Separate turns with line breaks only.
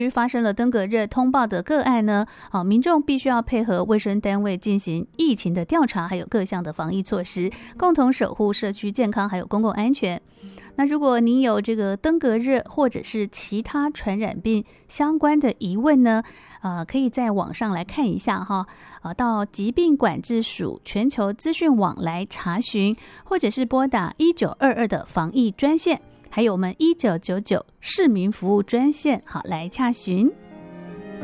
发生了登革热通报的个案呢，民众必须要配合卫生单位进行疫情的调查，还有各项的防疫措施，共同守护社区健康还有公共安全。那如果您有这个登革热或者是其他传染病相关的疑问呢，可以在网上来看一下哈，到疾病管制署全球资讯网来查询，或者是拨打1922的防疫专线，还有我们1999市民服务专线，好来洽询。